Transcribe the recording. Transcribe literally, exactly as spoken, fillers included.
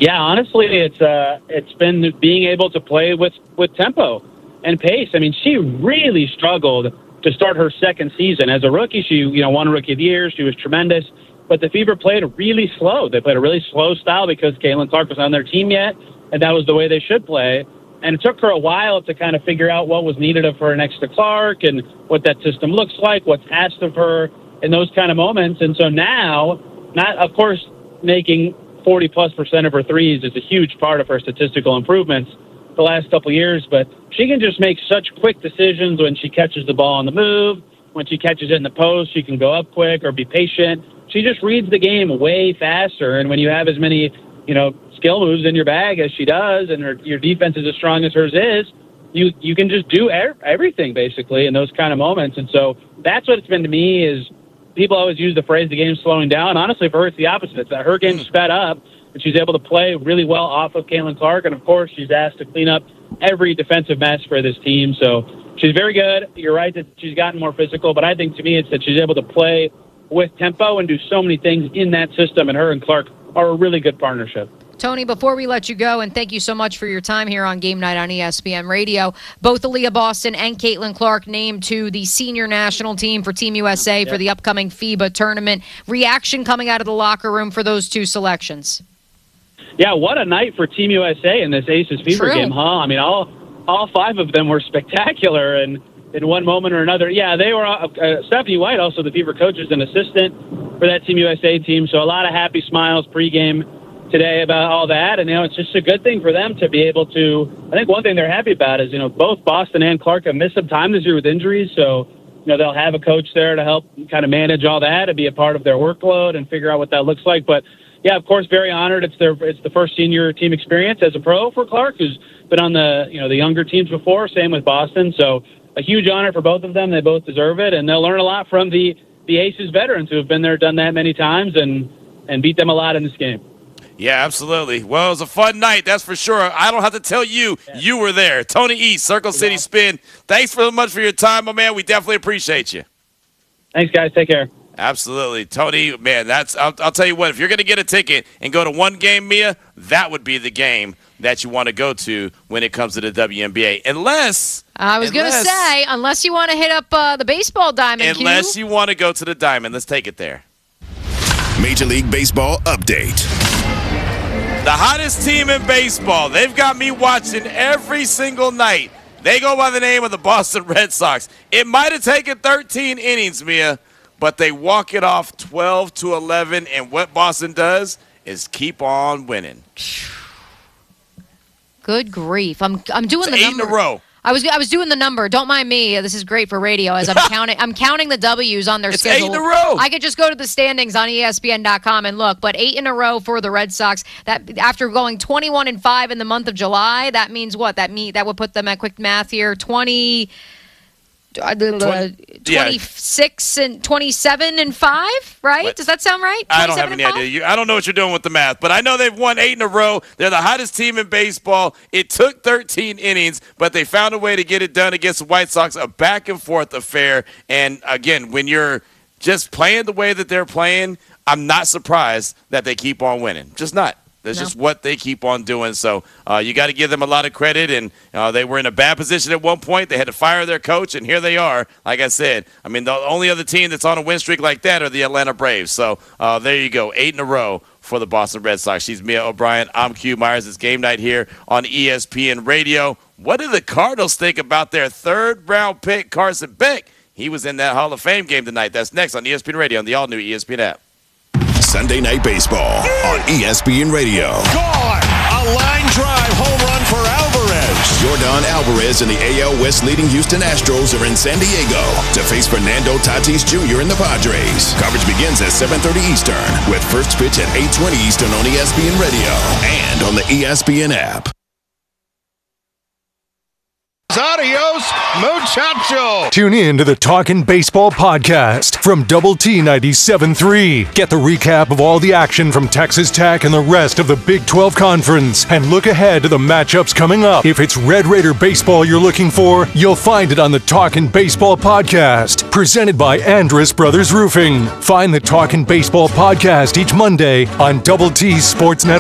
Yeah, honestly, it's uh, it's been being able to play with, with tempo and pace. I mean, she really struggled to start her second season. As a rookie, she you know won Rookie of the Year. She was tremendous. But the Fever played really slow. They played a really slow style because Caitlin Clark was on their team yet, and that was the way they should play. And it took her a while to kind of figure out what was needed of her next to Clark and what that system looks like, what's asked of her in those kind of moments. And so now, not of course, making forty plus percent of her threes is a huge part of her statistical improvements the last couple of years, but she can just make such quick decisions when she catches the ball on the move. When she catches it in the post, she can go up quick or be patient. She just reads the game way faster, and when you have as many, you know, skill moves in your bag as she does, and her, your defense is as strong as hers is, you you can just do er- everything basically in those kind of moments. And so that's what it's been to me. Is people always use the phrase the game's slowing down. Honestly, for her, it's the opposite. It's that her game's sped up, and she's able to play really well off of Caitlin Clark, and of course she's asked to clean up every defensive mess for this team. So she's very good. You're right that she's gotten more physical, but I think to me it's that she's able to play with tempo and do so many things in that system, and her and Clark are a really good partnership. Tony, before we let you go, and thank you so much for your time here on Game Night on E S P N Radio, both Aaliyah Boston and Caitlin Clark named to the senior national team for Team U S A yep. for the upcoming FIBA tournament. Reaction coming out of the locker room for those two selections? Yeah, what a night for Team U S A in this Aces Fever True. game, huh? I mean, all all five of them were spectacular, and in one moment or another. Yeah, they were, uh, uh, Stephanie White, also the Fever coach, is an assistant for that Team U S A team, so a lot of happy smiles pregame today about all that, and, you know, it's just a good thing for them to be able to, I think one thing they're happy about is, you know, both Boston and Clark have missed some time this year with injuries, so, you know, they'll have a coach there to help kind of manage all that and be a part of their workload and figure out what that looks like. But, yeah, of course, very honored. It's their it's the first senior team experience as a pro for Clark, who's been on the, you know, the younger teams before, same with Boston, so a huge honor for both of them. They both deserve it, and they'll learn a lot from the, the Aces veterans who have been there, done that many times, and, and beat them a lot in this game. Yeah, absolutely. Well, it was a fun night, that's for sure. I don't have to tell you, yeah. you were there. Tony East, Circle City Spin. Thanks so much for your time, my man. We definitely appreciate you. Thanks, guys. Take care. Absolutely. Tony, man, that's I'll, I'll tell you what, if you're going to get a ticket and go to one game, Mia, that would be the game that you want to go to when it comes to the W N B A. Unless I was going to say, unless you want to hit up uh, the baseball diamond. Unless Q. you want to go to the diamond. Let's take it there. Major League Baseball update. The hottest team in baseball. They've got me watching every single night. They go by the name of the Boston Red Sox. It might have taken thirteen innings, Mia, but they walk it off twelve to eleven, and what Boston does is keep on winning. Good grief! I'm I'm doing it's the eight number. in a row. I was I was doing the number. Don't mind me. This is great for radio. As I'm counting, I'm counting the W's on their it's schedule. Eight in a row. I could just go to the standings on E S P N dot com and look. But eight in a row for the Red Sox. That after going twenty-one and five in the month of July, that means what? That mean that would put them at quick math here. Twenty. Uh, twenty-six yeah. and twenty-seven and five, right? What? Does that sound right? I don't have any idea. You, I don't know what you're doing with the math, but I know they've won eight in a row. They're the hottest team in baseball. It took thirteen innings, but they found a way to get it done against the White Sox, a back and forth affair. And again, when you're just playing the way that they're playing, I'm not surprised that they keep on winning. Just not. That's no. just what they keep on doing. So uh, you got to give them a lot of credit. And uh, they were in a bad position at one point. They had to fire their coach, and here they are. Like I said, I mean, the only other team that's on a win streak like that are the Atlanta Braves. So uh, there you go, eight in a row for the Boston Red Sox. She's Mia O'Brien. I'm Q Myers. It's game night here on E S P N Radio. What do the Cardinals think about their third-round pick, Carson Beck? He was in that Hall of Fame game tonight. That's next on E S P N Radio on the all-new E S P N app. Sunday Night Baseball on E S P N Radio. Gone! A line drive home run for Alvarez. Yordan Alvarez and the A L West leading Houston Astros are in San Diego to face Fernando Tatis Junior and the Padres. Coverage begins at seven thirty Eastern with first pitch at eight twenty Eastern on E S P N Radio and on the E S P N app. Adios, muchacho. Tune in to the Talkin' Baseball podcast from Double T ninety-seven point three. Get the recap of all the action from Texas Tech and the rest of the Big twelve Conference. And look ahead to the matchups coming up. If it's Red Raider baseball you're looking for, you'll find it on the Talkin' Baseball podcast, presented by Andrus Brothers Roofing. Find the Talkin' Baseball podcast each Monday on Double T Sports Net.